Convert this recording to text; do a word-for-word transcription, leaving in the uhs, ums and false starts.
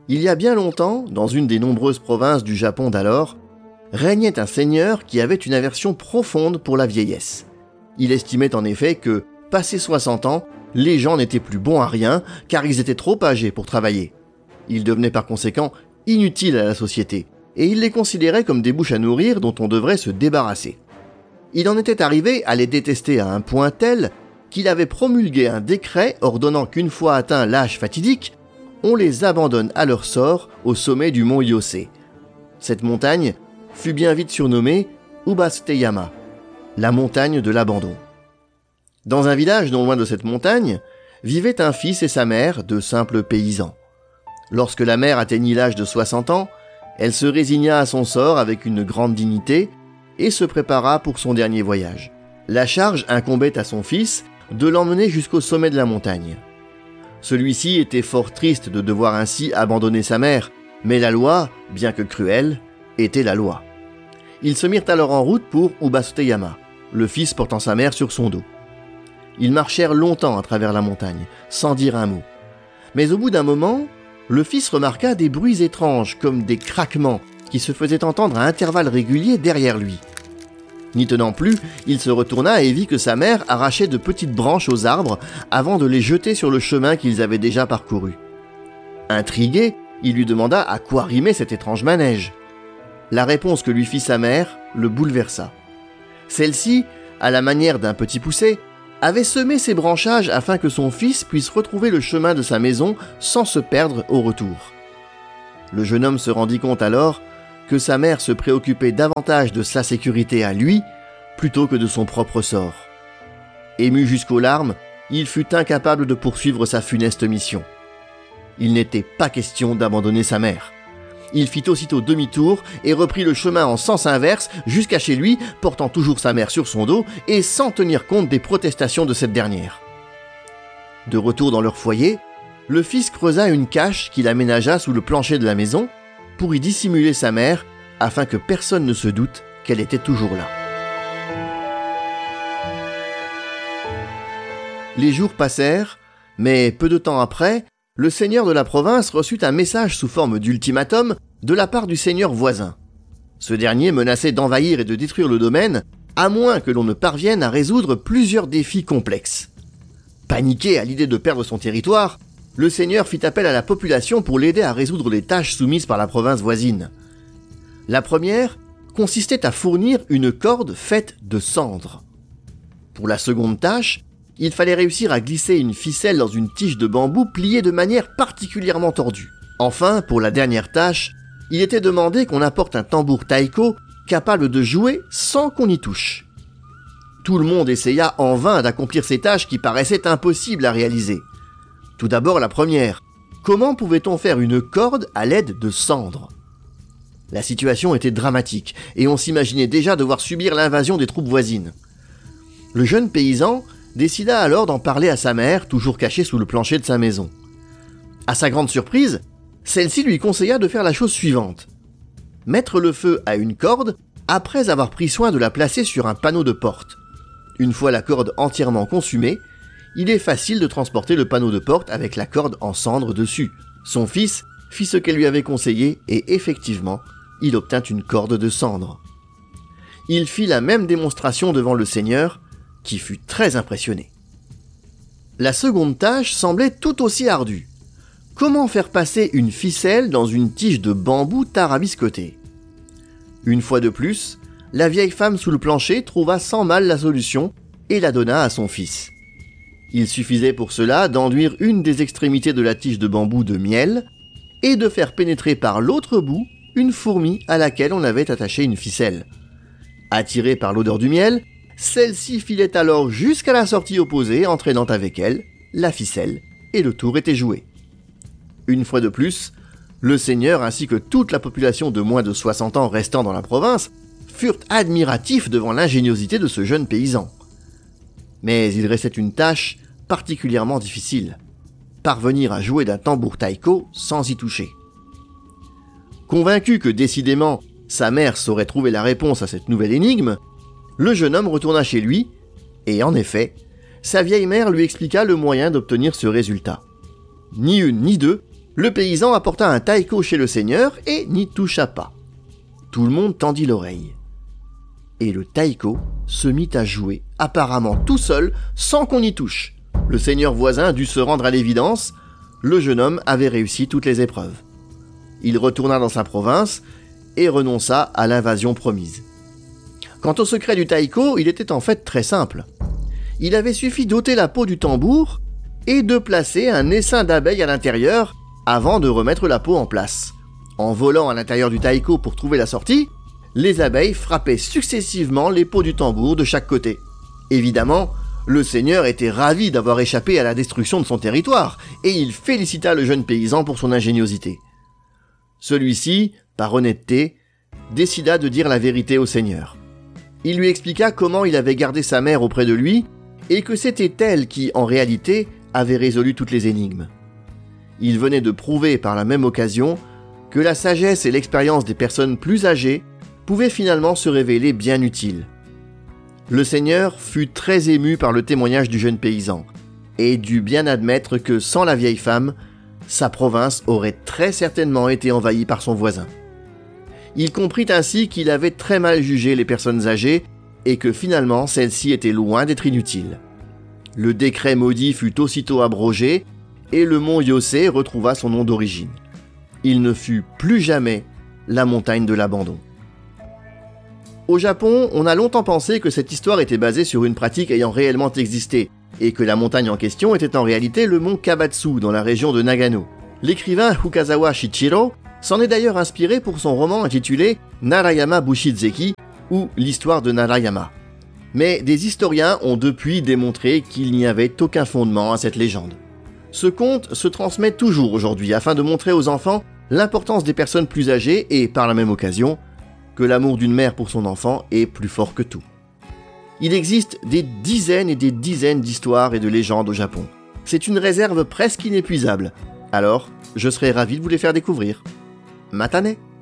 Il y a bien longtemps, dans une des nombreuses provinces du Japon d'alors, régnait un seigneur qui avait une aversion profonde pour la vieillesse. Il estimait en effet que, passé soixante ans, les gens n'étaient plus bons à rien car ils étaient trop âgés pour travailler. Ils devenaient par conséquent inutiles à la société, et il les considérait comme des bouches à nourrir dont on devrait se débarrasser. Il en était arrivé à les détester à un point tel qu'il avait promulgué un décret ordonnant qu'une fois atteint l'âge fatidique, on les abandonne à leur sort au sommet du mont Yosei. Cette montagne fut bien vite surnommée Ubasuteyama, la montagne de l'abandon. Dans un village non loin de cette montagne, vivaient un fils et sa mère, de simples paysans. Lorsque la mère atteignit l'âge de soixante ans, elle se résigna à son sort avec une grande dignité et se prépara pour son dernier voyage. La charge incombait à son fils de l'emmener jusqu'au sommet de la montagne. Celui-ci était fort triste de devoir ainsi abandonner sa mère, mais la loi, bien que cruelle, était la loi. Ils se mirent alors en route pour Ubasuteyama, le fils portant sa mère sur son dos. Ils marchèrent longtemps à travers la montagne, sans dire un mot. Mais au bout d'un moment, le fils remarqua des bruits étranges, comme des craquements, qui se faisaient entendre à intervalles réguliers derrière lui. N'y tenant plus, il se retourna et vit que sa mère arrachait de petites branches aux arbres avant de les jeter sur le chemin qu'ils avaient déjà parcouru. Intrigué, il lui demanda à quoi rimait cet étrange manège. La réponse que lui fit sa mère le bouleversa. Celle-ci, à la manière d'un petit poucet, avait semé ses branchages afin que son fils puisse retrouver le chemin de sa maison sans se perdre au retour. Le jeune homme se rendit compte alors que sa mère se préoccupait davantage de sa sécurité à lui plutôt que de son propre sort. Ému jusqu'aux larmes, il fut incapable de poursuivre sa funeste mission. Il n'était pas question d'abandonner sa mère. Il fit aussitôt demi-tour et reprit le chemin en sens inverse jusqu'à chez lui, portant toujours sa mère sur son dos et sans tenir compte des protestations de cette dernière. De retour dans leur foyer, le fils creusa une cache qu'il aménagea sous le plancher de la maison pour y dissimuler sa mère afin que personne ne se doute qu'elle était toujours là. Les jours passèrent, mais peu de temps après, le seigneur de la province reçut un message sous forme d'ultimatum de la part du seigneur voisin. Ce dernier menaçait d'envahir et de détruire le domaine, à moins que l'on ne parvienne à résoudre plusieurs défis complexes. Paniqué à l'idée de perdre son territoire, le seigneur fit appel à la population pour l'aider à résoudre les tâches soumises par la province voisine. La première consistait à fournir une corde faite de cendres. Pour la seconde tâche, il fallait réussir à glisser une ficelle dans une tige de bambou pliée de manière particulièrement tordue. Enfin, pour la dernière tâche, il était demandé qu'on apporte un tambour taiko capable de jouer sans qu'on y touche. Tout le monde essaya en vain d'accomplir ces tâches qui paraissaient impossibles à réaliser. Tout d'abord la première, comment pouvait-on faire une corde à l'aide de cendres ? La situation était dramatique et on s'imaginait déjà devoir subir l'invasion des troupes voisines. Le jeune paysan décida alors d'en parler à sa mère, toujours cachée sous le plancher de sa maison. À sa grande surprise, celle-ci lui conseilla de faire la chose suivante. Mettre le feu à une corde après avoir pris soin de la placer sur un panneau de porte. Une fois la corde entièrement consumée, il est facile de transporter le panneau de porte avec la corde en cendres dessus. Son fils fit ce qu'elle lui avait conseillé et effectivement, il obtint une corde de cendres. Il fit la même démonstration devant le seigneur, qui fut très impressionné. La seconde tâche semblait tout aussi ardue. Comment faire passer une ficelle dans une tige de bambou tarabiscotée ? Une fois de plus, la vieille femme sous le plancher trouva sans mal la solution et la donna à son fils. Il suffisait pour cela d'enduire une des extrémités de la tige de bambou de miel et de faire pénétrer par l'autre bout une fourmi à laquelle on avait attaché une ficelle. Attirée par l'odeur du miel, celle-ci filait alors jusqu'à la sortie opposée, entraînant avec elle la ficelle, et le tour était joué. Une fois de plus, le seigneur ainsi que toute la population de moins de soixante ans restant dans la province furent admiratifs devant l'ingéniosité de ce jeune paysan. Mais il restait une tâche particulièrement difficile, parvenir à jouer d'un tambour taiko sans y toucher. Convaincu que décidément sa mère saurait trouver la réponse à cette nouvelle énigme, le jeune homme retourna chez lui, et en effet, sa vieille mère lui expliqua le moyen d'obtenir ce résultat. Ni une ni deux, Le paysan apporta un taiko chez le seigneur et n'y toucha pas. Tout le monde tendit l'oreille. Et le taiko se mit à jouer, apparemment tout seul, sans qu'on y touche. Le seigneur voisin dut se rendre à l'évidence, le jeune homme avait réussi toutes les épreuves. Il retourna dans sa province et renonça à l'invasion promise. Quant au secret du taiko, il était en fait très simple. Il avait suffi d'ôter la peau du tambour et de placer un essaim d'abeilles à l'intérieur avant de remettre la peau en place. En volant à l'intérieur du taiko pour trouver la sortie, les abeilles frappaient successivement les peaux du tambour de chaque côté. Évidemment, le seigneur était ravi d'avoir échappé à la destruction de son territoire, et il félicita le jeune paysan pour son ingéniosité. Celui-ci, par honnêteté, décida de dire la vérité au seigneur. Il lui expliqua comment il avait gardé sa mère auprès de lui, et que c'était elle qui, en réalité, avait résolu toutes les énigmes. Il venait de prouver par la même occasion que la sagesse et l'expérience des personnes plus âgées pouvaient finalement se révéler bien utiles. Le seigneur fut très ému par le témoignage du jeune paysan, et dut bien admettre que sans la vieille femme, sa province aurait très certainement été envahie par son voisin. Il comprit ainsi qu'il avait très mal jugé les personnes âgées, et que finalement celles-ci étaient loin d'être inutiles. Le décret maudit fut aussitôt abrogé, et le mont Yosei retrouva son nom d'origine. Il ne fut plus jamais la montagne de l'abandon. Au Japon, on a longtemps pensé que cette histoire était basée sur une pratique ayant réellement existé, et que la montagne en question était en réalité le mont Kabatsu dans la région de Nagano. L'écrivain Fukazawa Shichiro s'en est d'ailleurs inspiré pour son roman intitulé Narayama Bushizeki, ou l'histoire de Narayama. Mais des historiens ont depuis démontré qu'il n'y avait aucun fondement à cette légende. Ce conte se transmet toujours aujourd'hui afin de montrer aux enfants l'importance des personnes plus âgées et, par la même occasion, que l'amour d'une mère pour son enfant est plus fort que tout. Il existe des dizaines et des dizaines d'histoires et de légendes au Japon. C'est une réserve presque inépuisable. Alors, je serais ravi de vous les faire découvrir. Matane!